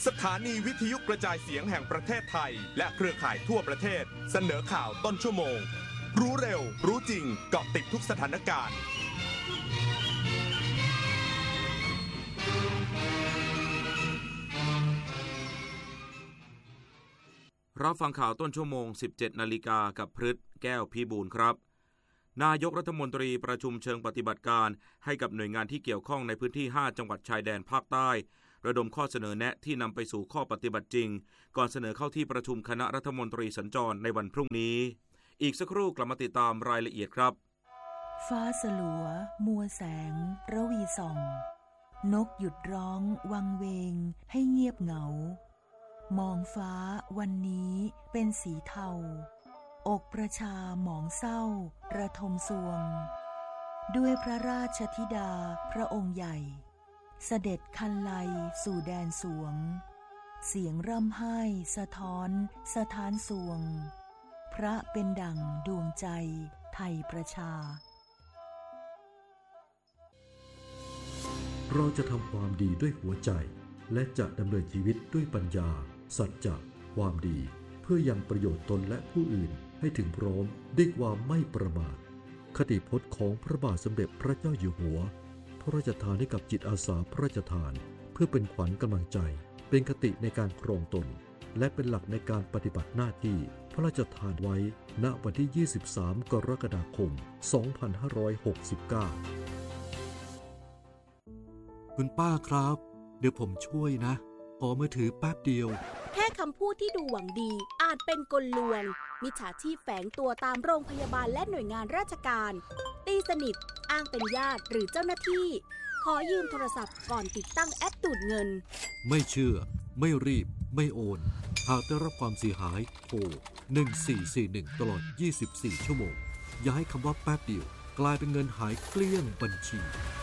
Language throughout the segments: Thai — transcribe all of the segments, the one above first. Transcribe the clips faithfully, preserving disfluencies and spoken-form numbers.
สถานีวิทยุกระจายเสียงแห่งประเทศไทยและเครือข่ายทั่วประเทศเสนอข่าวต้นชั่วโมงรู้เร็วรู้จริงเกาะติดทุกสถานการณ์รับฟังข่าวต้นชั่วโมง สิบเจ็ดนาฬิกากับพฤทธิ์แก้วพิบูลครับนายกรัฐมนตรีประชุมเชิงปฏิบัติการให้กับหน่วยงานที่เกี่ยวข้องในพื้นที่ห้าจังหวัดชายแดนภาคใต้ระดมข้อเสนอแนะที่นำไปสู่ข้อปฏิบัติจริงก่อนเสนอเข้าที่ประชุมคณะรัฐมนตรีสัญจรในวันพรุ่งนี้อีกสักครู่กลับมาติดตามรายละเอียดครับฟ้าสลัวมัวแสงระวีส่องนกหยุดร้องวังเวงให้เงียบเหงามองฟ้าวันนี้เป็นสีเทาอกประชาหมองเศร้าระทมสวงด้วยพระราชธิดาพระองค์ใหญ่เสด็จคันไลสู่แดนสวงเสียงร่ำไห้สะท้อนสะท้านสวงพระเป็นดั่งดวงใจไทยประชาเราจะทำความดีด้วยหัวใจและจะดำเนินชีวิตด้วยปัญญาสัจจะความดีเพื่อยังประโยชน์ตนและผู้อื่นให้ถึงพร้อมด้วยความไม่ประมาทคติพจน์ของพระบาทสมเด็จพระเจ้าอยู่หัวพระราชทานให้กับจิตอาสาพระราชทานเพื่อเป็นขวัญกำลังใจเป็นคติในการครองตนและเป็นหลักในการปฏิบัติหน้าที่พระราชทานไว้ณวันที่ยี่สิบสามกรกฎาคมสองพันห้าร้อยหกสิบเก้าคุณป้าครับเดี๋ยวผมช่วยนะขอมือถือแป๊บเดียวแค่คำพูดที่ดูหวังดีอาจเป็นกลลวงมิจฉาชีพแฝงตัวตามโรงพยาบาลและหน่วยงานราชการตีสนิทอ้างเป็นญาติหรือเจ้าหน้าที่ขอยืมโทรศัพท์ก่อนติดตั้งแอปดูดเงินไม่เชื่อไม่รีบไม่โอนหากได้รับความเสียหายโทรหนึ่งสี่สี่หนึ่งตลอดยี่สิบสี่ชั่วโมงอย่าให้คำว่าแป๊บเดียวกลายเป็นเงินหายเกลี้ยงบัญชี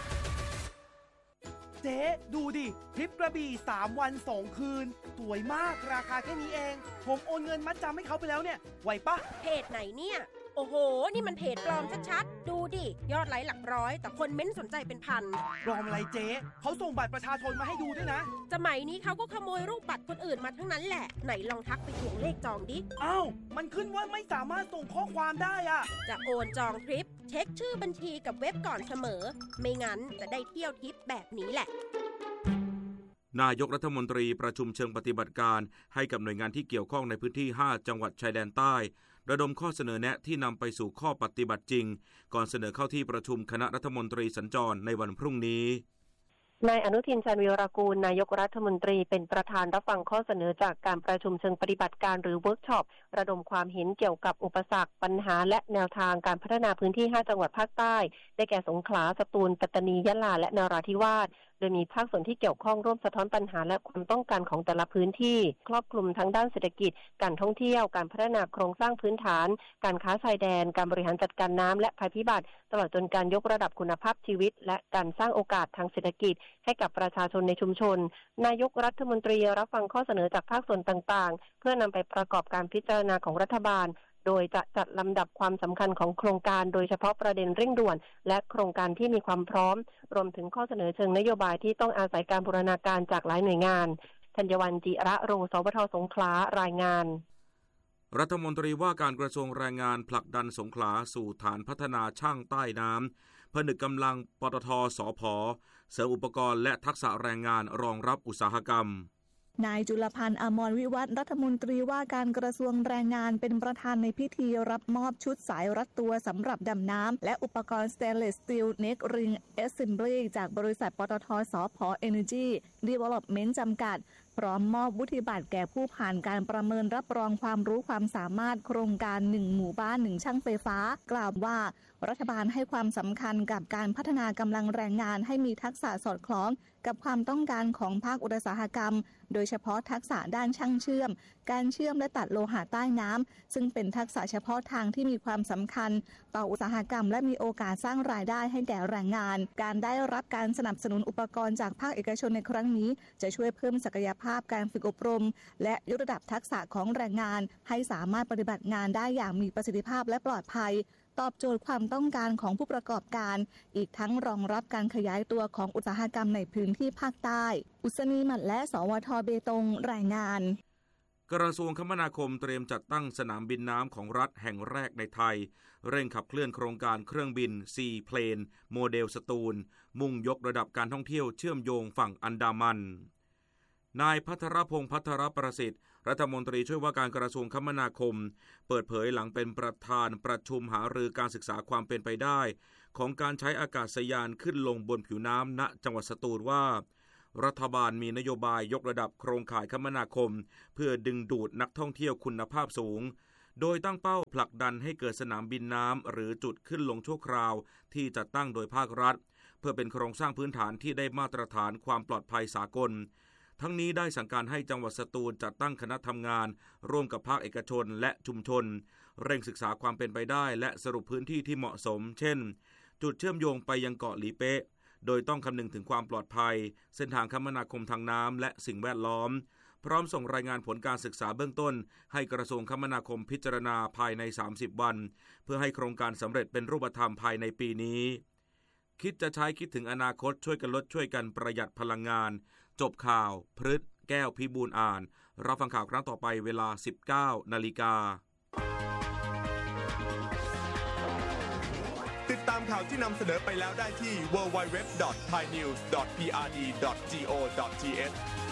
เจ๊ดูดิทริปกระบี่สามวันสองคืนสวยมากราคาแค่นี้เองผมโอนเงินมัดจำให้เขาไปแล้วเนี่ยไหวปะเพจไหนเนี่ยโอ้โหนี่มันเพจปลอมชัดๆดูดิยอดไลค์หลักร้อยแต่คนเม้นสนใจเป็นพันปลอมอะไรเจ๊เขาส่งบัตรประชาชนมาให้ดูด้วยนะสมัยนี้เขาก็ขโมยรูปบัตรคนอื่นมาทั้งนั้นแหละไหนลองทักไปทวงเลขจองดิอ้าวมันขึ้นว่าไม่สามารถส่งข้อความได้อะจะโอนจองทริปเช็คชื่อบัญชีกับเว็บก่อนเสมอไม่งั้นจะได้เที่ยวทริปแบบนี้แหละนายกรัฐมนตรีประชุมเชิงปฏิบัติการให้กับหน่วยงานที่เกี่ยวข้องในพื้นที่ห้าจังหวัดชายแดนใต้ระดมข้อเสนอแนะที่นำไปสู่ข้อปฏิบัติจริงก่อนเสนอเข้าที่ประชุมคณะรัฐมนตรีสัญจรในวันพรุ่งนี้นายอนุทินชาญวีรกูลนายกรัฐมนตรีเป็นประธานรับฟังข้อเสนอจากการประชุมเชิงปฏิบัติการหรือเวิร์กช็อประดมความเห็นเกี่ยวกับอุปสรรคปัญหาและแนวทางการพัฒนาพื้นที่ห้าจังหวัดภาคใต้ได้แก่สงขลาสตูลปัตตานียะลาและนราธิวาสโดยมีภาคส่วนที่เกี่ยวข้องร่วมสะท้อนปัญหาและความต้องการของแต่ละพื้นที่ครอบคลุมทั้งด้านเศรษฐกิจการท่องเที่ยวการพัฒนาโครงสร้างพื้นฐานการค้าชายแดนการบริหารจัดการน้ำและภัยพิบัติตลอดจนการยกระดับคุณภาพชีวิตและการสร้างโอกาสทางเศรษฐกิจให้กับประชาชนในชุมชนนายกรัฐมนตรีรับฟังข้อเสนอจากภาคส่วนต่างๆเพื่อนำไปประกอบการพิจารณาของรัฐบาลโดยจะจัดลำดับความสำคัญของโครงการโดยเฉพาะประเด็นเร่งด่วนและโครงการที่มีความพร้อมรวมถึงข้อเสนอเชิงนโยบายที่ต้องอาศัยการบูรณาการจากหลายหน่วยงานธัญวรรณจิระโรสวทสงขลารายงานรัฐมนตรีว่าการกระทรวงแรงงานผลักดันสงขลาสู่ฐานพัฒนาช่างใต้น้ำผนึกกำลังปตท.สผ.เสริมอุปกรณ์และทักษะแรงงานรองรับอุตสาหกรรมนายจุลพันธ์อมรวิวัฒน์รัฐมนตรีว่าการกระทรวงแรงงานเป็นประธานในพิธีรับมอบชุดสายรัดตัวสำหรับดำน้ำและอุปกรณ์ Stainless Steel Neck Ring Assembly จากบริษัทปตท.สผ. Energy Development จำกัดพร้อมมอบวุฒิบัตรแก่ผู้ผ่านการประเมินรับรองความรู้ความสามารถโครงการหนึ่งหมู่บ้านหนึ่งช่างไฟฟ้ากล่าวว่ารัฐบาลให้ความสำคัญกับการพัฒนากำลังแรงงานให้มีทักษะสอดคล้องกับความต้องการของภาคอุตสาหกรรมโดยเฉพาะทักษะด้านช่างเชื่อมการเชื่อมและตัดโลหะใต้น้ำซึ่งเป็นทักษะเฉพาะทางที่มีความสำคัญต่ออุตสาหกรรมและมีโอกาสสร้างรายได้ให้แก่แรงงานการได้รับการสนับสนุนอุปกรณ์จากภาคเอกชนในครั้งนี้จะช่วยเพิ่มศักยภาพการฝึกอบรมและยกระดับทักษะของแรงงานให้สามารถปฏิบัติงานได้อย่างมีประสิทธิภาพและปลอดภัยตอบโจทย์ความต้องการของผู้ประกอบการอีกทั้งรองรับการขยายตัวของอุตสาหกรรมในพื้นที่ภาคใต้อุศนีหมัดและสวทเบตงรายงานกระทรวงคมนาคมเตรียมจัดตั้งสนามบินน้ำของรัฐแห่งแรกในไทยเร่งขับเคลื่อนโครงการเครื่องบิน ซี Plane โมเดลสตูลมุ่งยกระดับการท่องเที่ยวเชื่อมโยงฝั่งอันดามันนายภัทรพงษ์ภัทรประสิทธิ์รัฐมนตรีช่วยว่าการกระทรวงคมนาคมเปิดเผยหลังเป็นประธานประชุมหารือการศึกษาความเป็นไปได้ของการใช้อากาศยานขึ้นลงบนผิวน้ำณจังหวัดสตูลว่ารัฐบาลมีนโยบายยกระดับโครงข่ายคมนาคมเพื่อดึงดูดนักท่องเที่ยวคุณภาพสูงโดยตั้งเป้าผลักดันให้เกิดสนามบินน้ำหรือจุดขึ้นลงชั่วคราวที่จัดตั้งโดยภาครัฐเพื่อเป็นโครงสร้างพื้นฐานที่ได้มาตรฐานความปลอดภัยสากลทั้งนี้ได้สั่งการให้จังหวัดสตูลจัดตั้งคณะทำงานร่วมกับภาคเอกชนและชุมชนเร่งศึกษาความเป็นไปได้และสรุปพื้นที่ที่เหมาะสมเช่นจุดเชื่อมโยงไปยังเกาะหลีเป๊ะโดยต้องคำนึงถึงความปลอดภัยเส้นทางคมนาคมทางน้ำและสิ่งแวดล้อมพร้อมส่งรายงานผลการศึกษาเบื้องต้นให้กระทรวงคมนาคมพิจารณาภายในสามสิบวันเพื่อให้โครงการสำเร็จเป็นรูปธรรมภายในปีนี้คิดจะใช้คิดถึงอนาคตช่วยกันลดช่วยกันประหยัดพลังงานจบข่าวพฤษแก้วพิบูลอ่านรับฟังข่าวครั้งต่อไปเวลา สิบเก้านาฬิกาติดตามข่าวที่นำเสนอไปแล้วได้ที่ ดับเบิลยู ดับเบิลยู ดับเบิลยู ดอท ไทยนิวส์ ดอท พี อาร์ ดี ดอท จี โอ ดอท ที เอช